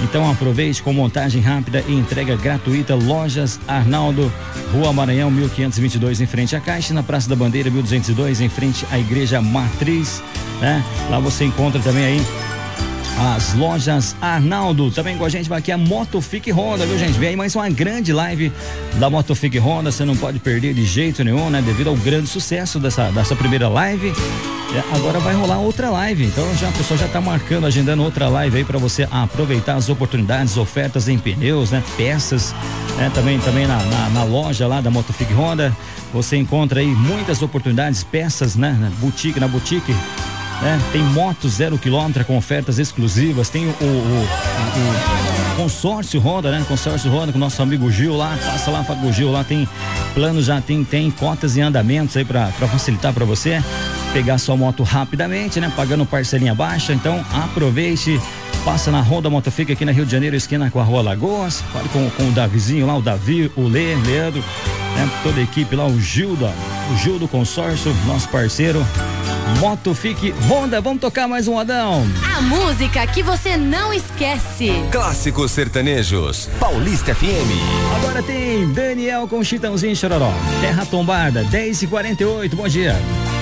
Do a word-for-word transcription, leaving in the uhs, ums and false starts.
Então aproveite com montagem rápida e entrega gratuita. Lojas Arnaldo, Rua Maranhão, mil quinhentos e vinte e dois, em frente à Caixa, na Praça da Bandeira, mil duzentos e dois, em frente à Igreja Matriz, né? Lá você encontra também aí as lojas Arnaldo. Também com a gente vai aqui a Motofic Honda, viu, gente? Vem aí mais uma grande live da Motofic Honda, você não pode perder de jeito nenhum, né? Devido ao grande sucesso dessa, dessa primeira live. Agora vai rolar outra live, então já, a pessoa já tá marcando, agendando outra live aí para você aproveitar as oportunidades, ofertas em pneus, né? Peças, né? Também, também na, na, na loja lá da Motofic Honda, você encontra aí muitas oportunidades, peças, né? Na boutique, na boutique, né? Tem moto zero quilômetro com ofertas exclusivas, tem o, o, o, o consórcio Honda, né? Consórcio Honda com o nosso amigo Gil lá, passa lá para o Gil lá, tem planos, já tem, tem cotas e andamentos aí para facilitar para você pegar sua moto rapidamente, né? Pagando parcelinha baixa. Então aproveite, passa na Honda Motofic aqui na Rio de Janeiro, esquina com a Rua Lagoas, fale com, com o Davizinho lá, o Davi, o Lê, Leandro, né? Toda a equipe lá, o Gil, da, o Gil do consórcio, nosso parceiro Motofic Honda. Vamos tocar mais um modão. A música que você não esquece. Clássicos sertanejos, Paulista F M. Agora tem Daniel com Chitãozinho e Chororó. Terra Tombada, dez e quarenta e oito, bom dia.